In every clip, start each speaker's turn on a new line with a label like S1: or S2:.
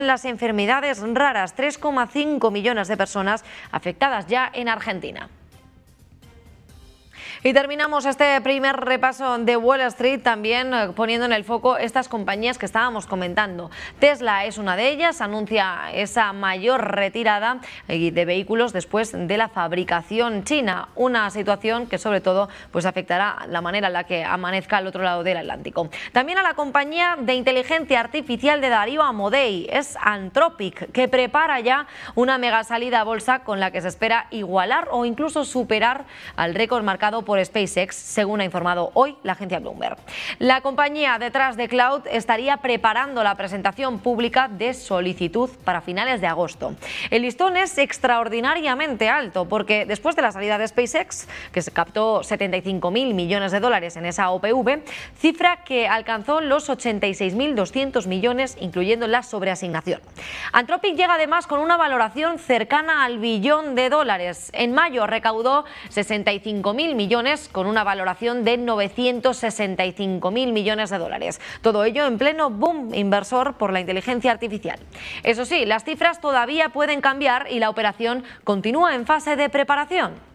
S1: Las enfermedades raras, 3,5 millones de personas afectadas ya en Argentina. Y terminamos este primer repaso de Wall Street también poniendo en el foco estas compañías que estábamos comentando. Tesla es una de ellas, anuncia esa mayor retirada de vehículos después de la fabricación china, una situación que sobre todo pues afectará la manera en la que amanezca al otro lado del Atlántico. También a la compañía de inteligencia artificial de Darío Amodei, es Anthropic, que prepara ya una mega salida a bolsa con la que se espera igualar o incluso superar al récord marcado por SpaceX, según ha informado hoy la agencia Bloomberg. La compañía detrás de Cloud estaría preparando la presentación pública de solicitud para finales de agosto. El listón es extraordinariamente alto porque después de la salida de SpaceX, que se captó 75.000 millones de dólares en esa OPV, cifra que alcanzó los 86.200 millones, incluyendo la sobreasignación. Anthropic llega además con una valoración cercana al billón de dólares. En mayo recaudó 65.000 millones con una valoración de 965.000 millones de dólares. Todo ello en pleno boom inversor por la inteligencia artificial. Eso sí, las cifras todavía pueden cambiar y la operación continúa en fase de preparación.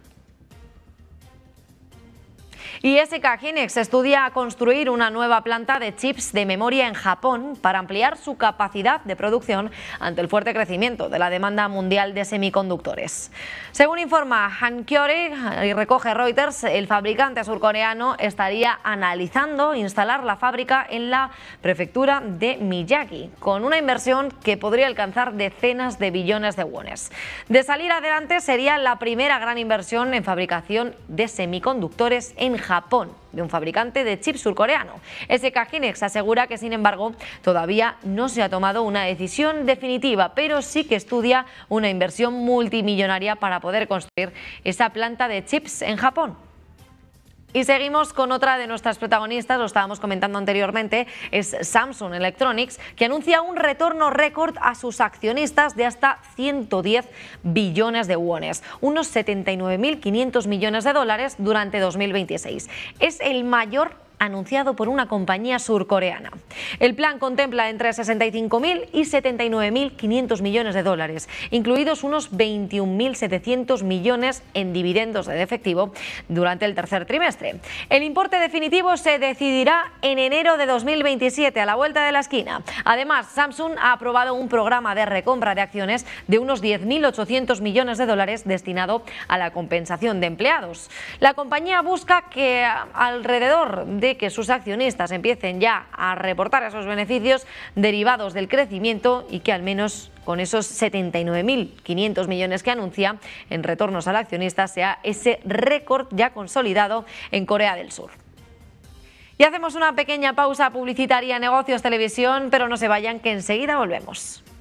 S1: Y SK Hynix estudia construir una nueva planta de chips de memoria en Japón para ampliar su capacidad de producción ante el fuerte crecimiento de la demanda mundial de semiconductores. Según informa Hankyoreh y recoge Reuters, el fabricante surcoreano estaría analizando instalar la fábrica en la prefectura de Miyagi, con una inversión que podría alcanzar decenas de billones de wones. De salir adelante, sería la primera gran inversión en fabricación de semiconductores en Japón, de un fabricante de chips surcoreano. SK Hynix asegura que, sin embargo, todavía no se ha tomado una decisión definitiva, pero sí que estudia una inversión multimillonaria para poder construir esa planta de chips en Japón. Y seguimos con otra de nuestras protagonistas, lo estábamos comentando anteriormente, es Samsung Electronics, que anuncia un retorno récord a sus accionistas de hasta 110 billones de wones, unos 79.500 millones de dólares durante 2026. Es el mayor anunciado por una compañía surcoreana. El plan contempla entre 65.000 y 79.500 millones de dólares, incluidos unos 21.700 millones en dividendos de efectivo durante el tercer trimestre. El importe definitivo se decidirá en enero de 2027, a la vuelta de la esquina. Además, Samsung ha aprobado un programa de recompra de acciones de unos 10.800 millones de dólares destinado a la compensación de empleados. La compañía busca que alrededor de que sus accionistas empiecen ya a reportar esos beneficios derivados del crecimiento y que al menos con esos 79.500 millones que anuncia en retornos al accionista sea ese récord ya consolidado en Corea del Sur. Y hacemos una pequeña pausa publicitaria en Negocios Televisión, pero no se vayan que enseguida volvemos.